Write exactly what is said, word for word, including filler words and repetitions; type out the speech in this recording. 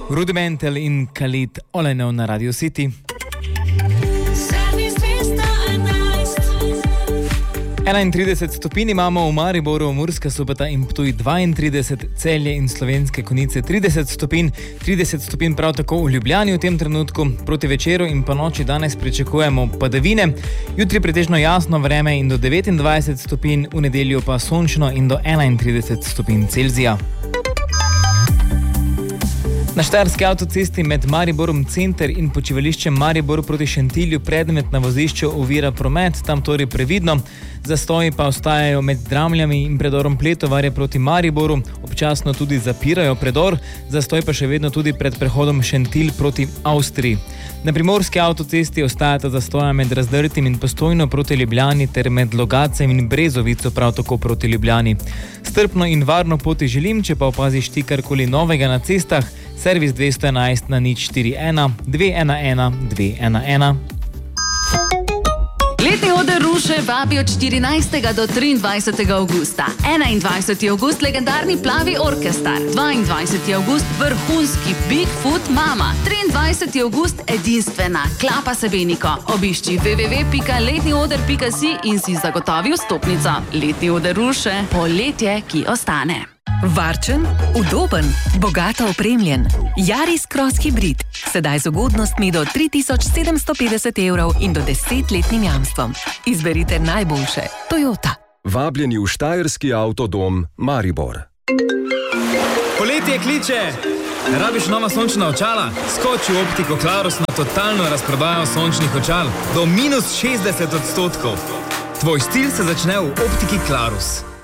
Rudimental in Khalid Olenov na Radio City. enaintrideset stopinj imamo v Mariboru, Murska Sobota in Ptuj dvaintrideset, Celje in Slovenske Konjice trideset stopinj, trideset stopinj prav tako v Ljubljani v tem trenutku. Proti večeru in ponoči danes pričakujemo padavine, jutri pretežno jasno vreme in do devetindvajset stopinj, v nedeljo pa sončno in do enaintrideset stopinj Celzija. Na Štajerski avtocesti med Mariborom center in počivališčem Maribor proti Šentilju predmet na vozišču ovira promet, tam torej previdno. Zastoji pa ostajajo med Dramljami in predorom Pletovarje proti Mariboru, občasno tudi zapirajo predor, zastoj pa še vedno tudi pred prehodom Šentilj proti Avstriji. Na Primorski avtocesti ostajata zastoja med Razdrtim in Postojno proti Ljubljani ter med Logacem in Brezovico prav tako proti Ljubljani. Strpno in varno poti želim, če pa opaziš ti karkoli novega na cestah, servis dvesto enajst na nič štiri ena dve ena ena dve ena ena. Letni oder Ruše vabi od štirinajstega do triindvajsetega avgusta. enaindvajseti avgust legendarni Plavi orkestar. dvaindvajseti avgust vrhunski Bigfoot Mama. triindvajseti avgust edinstvena Klapa Sebeniko. Obišči w w w pika letni oder pika si in si zagotovi vstopnico. Letni oder Ruše, poletje, ki ostane. Varčen, udoben, bogato opremljen. Yaris Cross Hybrid. Sedaj z ugodnostmi do tri tisoč sedemsto petdeset evrov in do desetletnim jamstvom. Izberite najboljše. Toyota. Vabljeni v Štajerski avtodom Maribor. Poletje kliče! Rabiš nova sončna očala? Skoči v Optiko Clarus na totalno razprodajo sončnih očal. Do minus šestdeset odstotkov. Tvoj stil se začne v Optiki Clarus.